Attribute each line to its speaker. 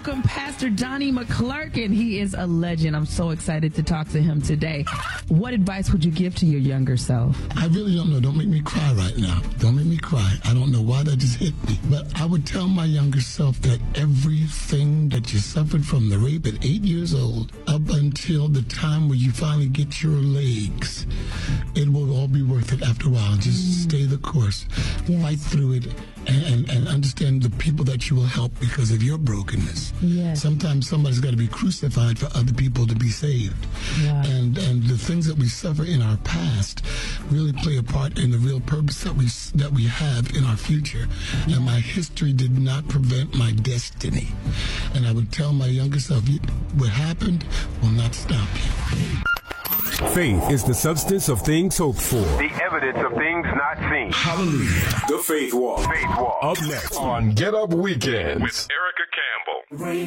Speaker 1: welcome Pastor Donnie McClurkin. He is a legend. I'm so excited to talk to him today. What advice would you give to your younger self?
Speaker 2: I really don't know. Don't make me cry right now. Don't make me cry. I don't know why that just hit me. But I would tell my younger self that everything that you suffered from the rape at 8 years old up until the time where you finally get your legs, it will all be worth it after a while. Just stay the course. Yes. Fight through it and understand the people that you will help because of your brokenness.
Speaker 1: Yes.
Speaker 2: Sometimes somebody's got to be crucified for other people to be saved. Yeah. And the things that we suffer in our past really play a part in the real purpose that we have in our future. Yeah. And my history did not prevent my destiny. And I would tell my younger self, what happened will not stop you.
Speaker 3: Faith is the substance of things hoped for,
Speaker 4: the evidence of things not seen.
Speaker 3: Hallelujah. The Faith Walk.
Speaker 4: Faith Walk.
Speaker 3: Up next on Get Up Weekends
Speaker 4: with Erica Campbell.